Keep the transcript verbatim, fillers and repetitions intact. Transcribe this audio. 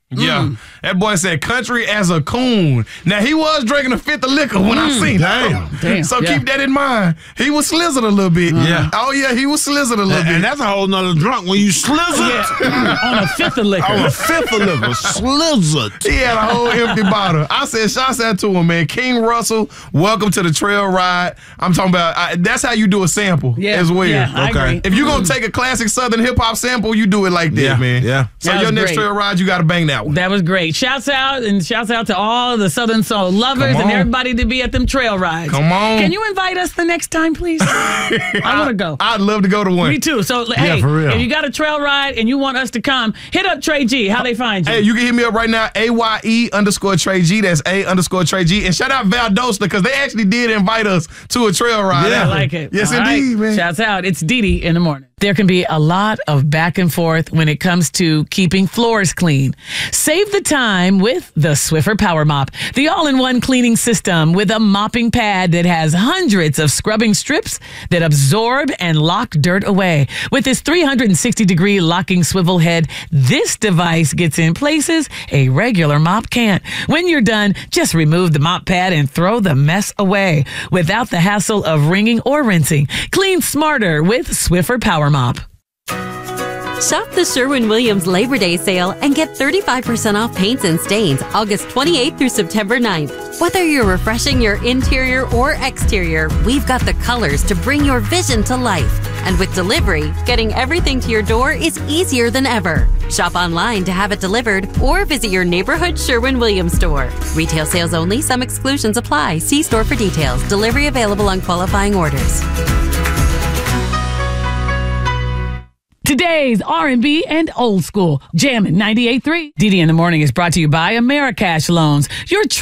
Yeah, Mm. that boy said country as a coon. Now, he was drinking a fifth of liquor when I Mm. seen Damn. him. Damn. So Yeah. keep that in mind. He was slizzard a little bit. Yeah. Oh, yeah, he was slizzard a little And, bit. and that's a whole nother drunk when you slizzard. Yeah. On a fifth of liquor. Oh, a fifth of liquor. Slizzard. He had a whole empty bottle. I said, shouts out to him, man. King Russell, welcome to the trail ride. I'm talking about, I, that's how you do a sample Yeah, as well. yeah, I Okay. agree. If you're going to take a classic Southern hip-hop sample, you do it like that, Yeah, man. yeah. So That your was next great. trail ride, you got to bang that one. That was great. Shouts out and shouts out to all the Southern Soul lovers Come and on. everybody to be at them trail rides. Come on. Can you invite us the next time, please? I want to go. I'd love to go to one. Me too. So, hey, for real. if you got a trail ride and you want us to come, hit up Trey G. How they find you? Hey, you can hit me up right now, A Y E underscore Trey G. That's A underscore Trey G. And shout out Valdosta because they actually did invite us to a trail ride. Yeah. I like it. Yes, All indeed, right. man. Shouts out. It's Dee Dee in the morning. There can be a lot of back and forth when it comes to keeping floors clean. Save the time with the Swiffer Power Mop, the all-in-one cleaning system with a mopping pad that has hundreds of scrubbing strips that absorb and lock dirt away. With this three hundred sixty degree locking swivel head, this device gets in places a regular mop can't. When you're done, just remove the mop pad and throw the mess away without the hassle of wringing or rinsing. Clean smarter with Swiffer Power Mop. Shop the Sherwin-Williams Labor Day sale and get thirty-five percent off paints and stains August twenty-eighth through September ninth. Whether you're refreshing your interior or exterior, we've got the colors to bring your vision to life. And with delivery, getting everything to your door is easier than ever. Shop online to have it delivered or visit your neighborhood Sherwin-Williams store. Retail sales only. Some exclusions apply. See store for details. Delivery available on qualifying orders. Today's R and B and old school. Jammin' ninety-eight point three. Dee Dee in the morning is brought to you by Americash Loans. Your